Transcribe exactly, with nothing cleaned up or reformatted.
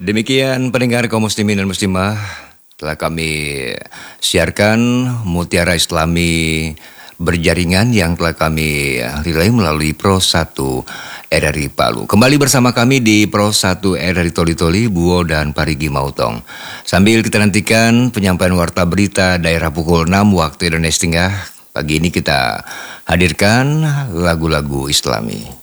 Demikian pendengar kaum muslimin dan muslimah, telah kami siarkan Mutiara Islami berjaringan yang telah kami relay melalui Pro satu R R I Palu. Kembali bersama kami di Pro satu R R I Toli Toli, Buo dan Parigi Mautong. Sambil kita nantikan penyampaian warta berita daerah pukul enam waktu Indonesia Tengah, pagi ini kita hadirkan lagu-lagu Islami.